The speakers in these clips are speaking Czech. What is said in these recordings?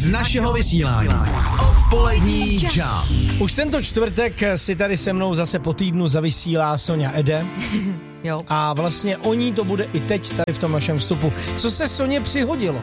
z našeho vysílání. Odpolední čas. Už tento čtvrtek si tady se mnou zase po týdnu zavysílá Sonja Ede. Jo. A vlastně o ní to bude i teď tady v tom našem vstupu. Co se Soně přihodilo?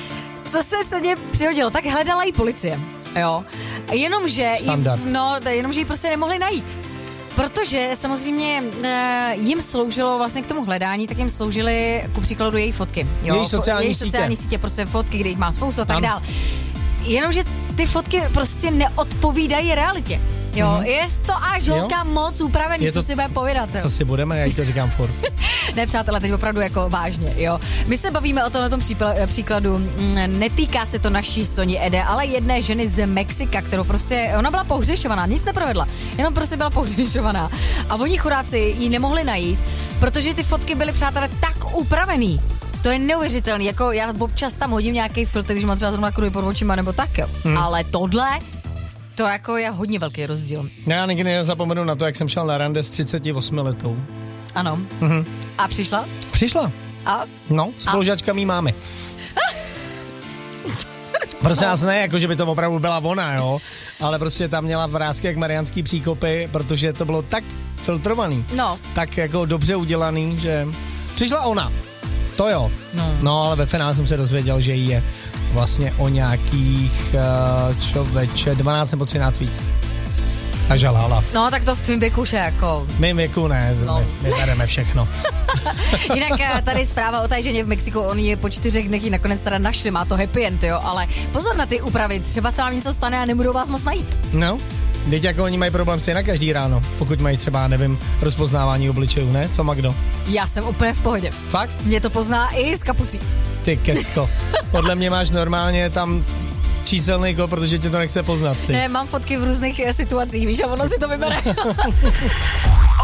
Tak hledala jí policie, jo. Jenomže ji prostě nemohli najít. Protože samozřejmě jim sloužilo vlastně k tomu hledání, tak jim sloužily ku příkladu její fotky. Jo? Její sociální sítě, prostě fotky, kde jich má spoustu a tak dál. Jenomže ty fotky prostě neodpovídají realitě. Jo, je to až holka moc upravený, co si bude povídat. Co si budeme, já jí to říkám furt. Ne, přátelé, teď opravdu jako vážně, jo. My se bavíme o tomhle příkladu, netýká se to naší Soni Ede, ale jedné ženy z Mexika, kterou prostě, ona byla pohřešovaná, nic neprovedla, jenom prostě byla pohřešovaná. A oni chudáci ji nemohli najít, protože ty fotky byly, přátelé, tak upravený. To je neuvěřitelný, jako já občas tam hodím nějaký filtr, když mám třeba zrovna kruhy pod očima, nebo tak, jo. Ale tohle, to jako je hodně velký rozdíl. Já nikdy nezapomenu na to, jak jsem šel na rande s 38 letou. Ano. A přišla? Přišla. A? No, spolužačka mý mámy. Prostě nás ne, jako že by to opravdu byla ona, jo. Ale prostě tam měla vrásky jak mariánský příkopy, protože to bylo tak filtrovaný. No. Tak jako dobře udělaný, že přišla ona. To jo. No, ale ve finále jsem se dozvěděl, že jí je vlastně o nějakých 12 nebo 13 víc. A žalala. No, tak to v tvým věku už je jako... V mým věku ne, my bereme všechno. Jinak tady zpráva o té ženě v Mexiku, oni je po 4 dnech ji nakonec teda našli, má to happy end, jo, ale pozor na ty úpravy, třeba se vám něco stane a nebudou vás moc najít. No, teď jako oni mají problém stejně na každý ráno, pokud mají třeba, nevím, rozpoznávání obličejů, ne? Co má kdo? Já jsem úplně v pohodě. Fakt? Mě to pozná i z kapucí. Ty kecko, podle mě máš normálně tam číselný kód, protože tě to nechce poznat. Ty. Ne, mám fotky v různých situacích, víš, a ono si to vybere.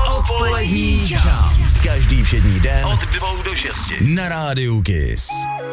Odpolední čas. Každý všední den od 2 do 6 na Rádiu Kiss.